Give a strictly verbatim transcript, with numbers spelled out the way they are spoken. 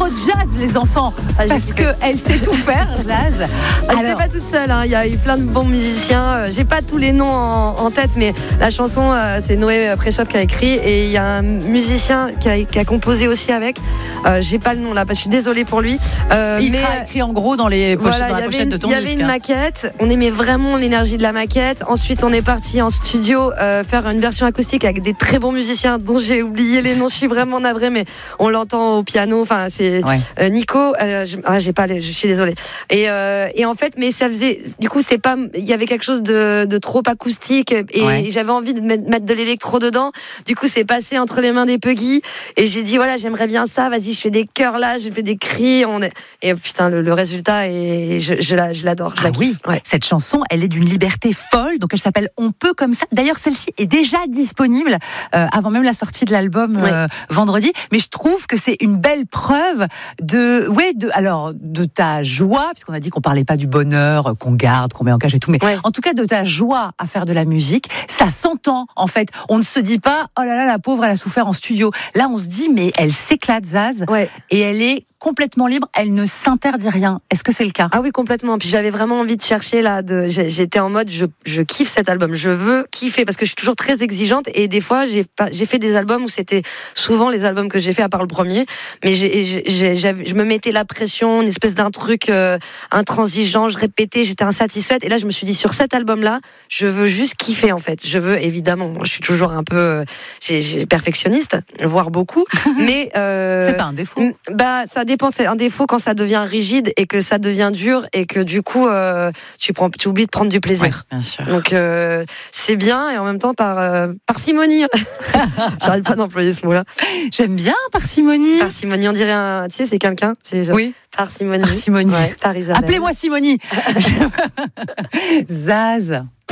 trop de jazz, les enfants, Ah, j'ai parce kiffé. qu'elle sait tout faire, Zaz. Ah, j'étais pas toute seule, hein. Il y a eu plein de bons musiciens. Euh, J'ai pas tous les noms en, en tête, mais la chanson, euh, c'est Noé Préchop qui a écrit, et il y a un musicien qui a, qui a composé aussi avec. Euh, J'ai pas le nom là, je suis désolée pour lui. Euh, Il mais sera écrit en gros dans, les poches, voilà, dans il y la avait pochette une- de ton il y avait disque. une maquette. On aimait vraiment l'énergie de la maquette. Ensuite, on est parti en studio euh, faire une version acoustique avec des très bons musiciens dont j'ai oublié les noms. Je suis vraiment navrée, mais on l'entend au piano. Enfin, c'est Ouais. euh, Nico. Euh, je, ah, j'ai pas les, je suis désolée. Et, euh, et en fait, mais ça faisait. Du coup, c'était pas. Il y avait quelque chose de, de trop acoustique, et Ouais. j'avais envie de mettre, mettre de l'électro dedans. Du coup, c'est passé entre les mains des Puggy, et j'ai dit voilà, j'aimerais bien ça. Vas-y, je fais des chœurs là, je fais des cris. On est... Et putain, le, le résultat, et je, je la, je l'adore. Je Ah la oui, kiffe. Ouais. cette chanson, elle est d'une liberté folle, donc elle s'appelle On peut comme ça. D'ailleurs, celle-ci est déjà disponible euh, avant même la sortie de l'album euh, vendredi. Mais je trouve que c'est une belle preuve de, ouais, de, alors de ta joie, puisqu'on a dit qu'on parlait pas du bonheur euh, qu'on garde, qu'on met en cage et tout, mais Ouais. en tout cas de ta joie à faire de la musique. Ça s'entend en fait. On ne se dit pas oh là là, la pauvre, elle a souffert en studio. Là, on se dit mais elle s'éclate, Zaz, Ouais. et elle est complètement libre. Elle ne s'interdit rien. Est-ce que c'est le cas? Ah oui, complètement. Puis j'avais vraiment envie de chercher là. De, j'ai- j'étais en mode, je, je kiffe cet album. Je veux kiffer parce que je suis toujours très exigeante, et des fois j'ai pas, j'ai fait des albums où c'était souvent les albums que j'ai fait à part le premier, mais j'ai, j'ai, j'ai- j'avais- je me mettais la pression, une espèce d'un truc euh, intransigeant. Je répétais, j'étais insatisfaite. Et là, je me suis dit sur cet album-là, je veux juste kiffer en fait. Je veux évidemment, moi, je suis toujours un peu, euh, j'ai, j'ai perfectionniste, voire beaucoup, mais euh, C'est pas un défaut. Mm, Bah, ça dépend. C'est un défaut quand ça devient rigide et que ça devient dur, et que du coup, euh, tu prends, tu oublies de prendre du plaisir. Ouais, bien sûr. Donc euh, c'est bien, et en même temps par euh, parcimonie. J'arrête pas d'employer ce mot-là. J'aime bien parcimonie. Parcimonie, on dirait un, tu sais, c'est quelqu'un. C'est genre Oui, parcimonie. parcimonie. Ouais, par Isabelle. Appelez-moi Simonie. Zaz,